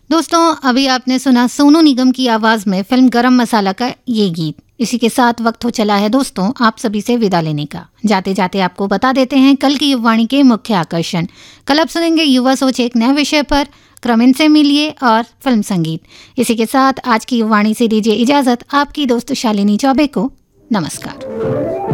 दोस्तों, अभी आपने सुना सोनू निगम की आवाज में फिल्म गरम मसाला का ये गीत। इसी के साथ वक्त हो चला है दोस्तों आप सभी से विदा लेने का। जाते जाते आपको बता देते हैं कल की युवाणी के मुख्य आकर्षण। कल आप सुनेंगे युवा सोच एक नए विषय पर, क्रम इनसे मिलिए और फिल्म संगीत। इसी के साथ आज की युवाणी से दीजिए इजाजत आपकी दोस्त शालिनी चौबे को। नमस्कार।